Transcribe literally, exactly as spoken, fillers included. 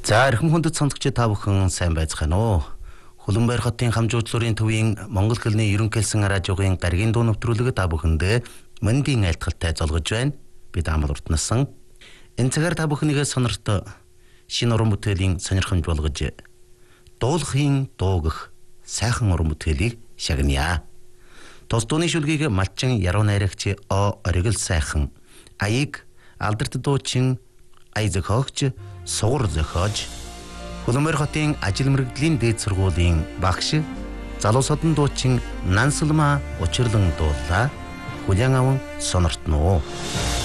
За эрхэм хүндэт сонсогч та бүхэн сайн байцгаана уу? Хөлбөмбөр хотын хамжуудлын төвийн Монгол хэлний ерөнхийлсэн радиогийн гаргийн дуу нэвтрүүлэг та бүхэндээ мэндийн айлтгалтай золгож байна. Би Даамал Уртнасан. Энэ цагаар та бүхнийгээ сонорт шинэ уран бүтээлийн сонирхомж болгож дуулахын дуугах сайхан уран бүтээлийг шагная. Тус дууны шүлгийг малчин яруу найрагч О Оригл сайхан, аяыг алдарт дуучин ая зохиогч Сугар зохиож, Хөлбөмбөр хотын ажил мэргэдлийн дээд сургуулийн багш залуу содон дуучин Нансалма учирлан дууллаа. Хүлээн аван сонортно.